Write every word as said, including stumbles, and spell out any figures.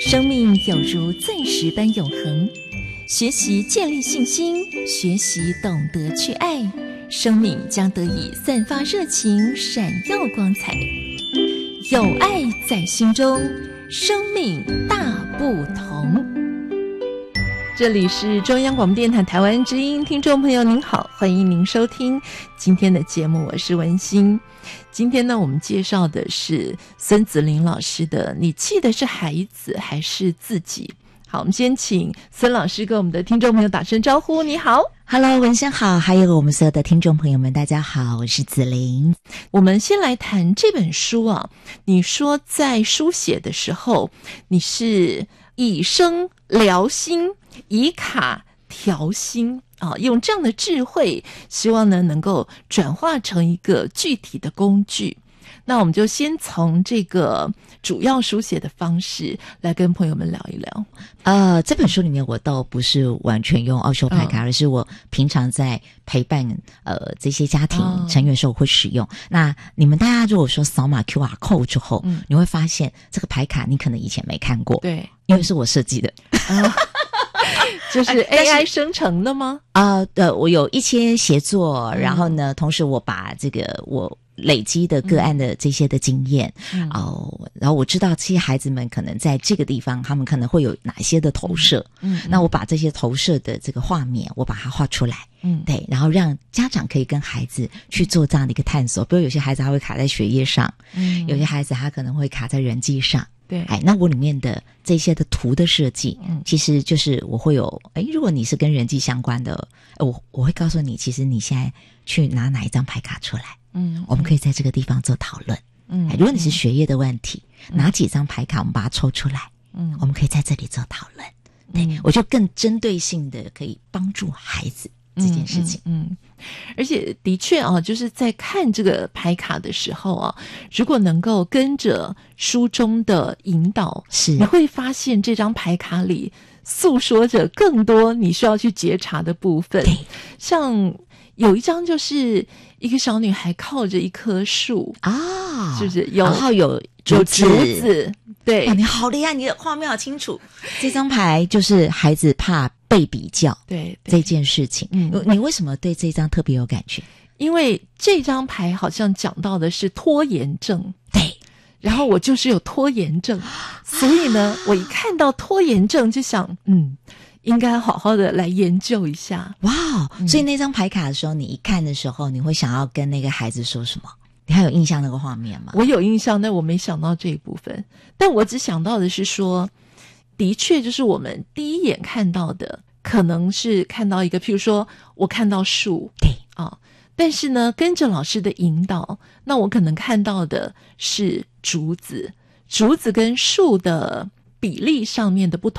生命有如钻石般永恒，学习建立信心，学习懂得去爱，生命将得以散发热情，闪耀光彩。有爱在心中，生命大不同。这里是中央广播电台台湾之音，听众朋友您好，欢迎您收听今天的节目，我是文心。今天呢，我们介绍的是孙子林老师的《你气的是孩子还是自己》。好，我们先请孙老师跟我们的听众朋友打声招呼。你好。 Hello， 文生好，还有我们所有的听众朋友们，大家好，我是子琳。 我们先来谈这本书啊，你说在书写的时候，你是以声疗心，以卡调心啊，用这样的智慧，希望呢能够转化成一个具体的工具。那我们就先从这个主要书写的方式来跟朋友们聊一聊。 呃，这本书里面我倒不是完全用奥修牌卡，嗯、而是我平常在陪伴呃这些家庭成员的时候会使用。哦、那你们大家如果说扫码 Q R code 之后，嗯、你会发现这个牌卡你可能以前没看过， 对， 因为是我设计的。哦就是 A I 生成的吗？ 啊、呃，呃，我有一些协作，然后呢，同时我把这个我累积的个案的这些的经验，嗯、哦，然后我知道这些孩子们可能在这个地方，他们可能会有哪些的投射，嗯，嗯那我把这些投射的这个画面，我把它画出来，嗯，对，然后让家长可以跟孩子去做这样的一个探索，比如有些孩子他会卡在学业上，嗯，有些孩子他可能会卡在人际上。对，哎，那我里面的这些的图的设计，嗯，其实就是我会有，哎，如果你是跟人际相关的，我我会告诉你，其实你现在去拿哪一张牌卡出来，嗯，我们可以在这个地方做讨论，嗯，哎，如果你是学业的问题，嗯、拿几张牌卡，我们把它抽出来，嗯，我们可以在这里做讨论，对，嗯、我就更针对性的可以帮助孩子这件事情， 嗯。嗯嗯而且的确啊，就是在看这个牌卡的时候啊，如果能够跟着书中的引导，是你会发现这张牌卡里诉说着更多你需要去觉察的部分。像有一张就是一个小女孩靠着一棵树啊，是不是有？ 然后有竹子，有竹子对、 哦，你好厉害，你的画面好清楚。这张牌就是孩子怕被比较， 对这件事情。嗯，你为什么对这张特别有感觉？ 因为这张牌好像讲到的是拖延症， 对。 然后我就是有拖延症，所以呢，我一看到拖延症就想，嗯，应该好好的来研究一下。 哇、嗯，所以那张牌卡的时候，你一看的时候，你会想要跟那个孩子说什么？你还有印象那个画面吗？ 我有印象，但我没想到这一部分。但我只想到的是说，的确就是我们第一眼看到的，可能是看到一个，譬如说我看到树， 对啊，但是呢，跟着老师的引导，那我可能看到的是竹子，竹子跟树的比例上面的不同。